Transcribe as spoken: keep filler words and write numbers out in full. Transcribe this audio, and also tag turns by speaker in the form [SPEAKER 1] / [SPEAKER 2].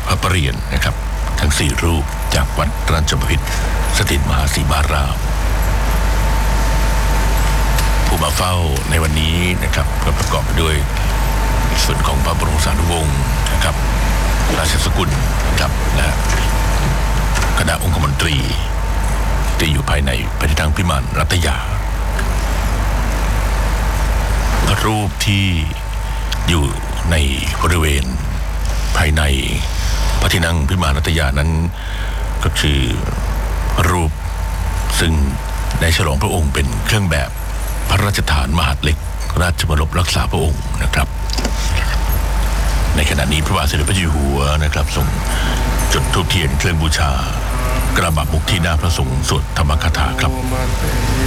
[SPEAKER 1] พระประเรียนนะครับทั้งสี่รูปจากวัดราชบพิตรสถิตมหาสีมารามผู้มาเฝ้าในวันนี้นะครับก็ประกอบไปด้วยส่วนของพระบรมสารีวงศ์นะครับราชสกุลครับและคณะองคมนตรีที่อยู่ภายในพระที่นั่งพิมานรัตยาพระรูปที่อยู่ในบริเวณภายในพระที่นั่งพิมานรัตยานั้นก็คือรูปซึ่งได้ฉลองพระองค์เป็นเครื่องแบบพระราชทานมหาดเล็กราชบรมรักษาพระองค์นะครับในขณะนี้พระบาทสมเด็จพระเจ้าอยู่หัวนะครับทรงจุดธูปเทียนเครื่องบูชากระบะมุกที่หน้าพระสงฆ์สวดธรรมคาถาครับ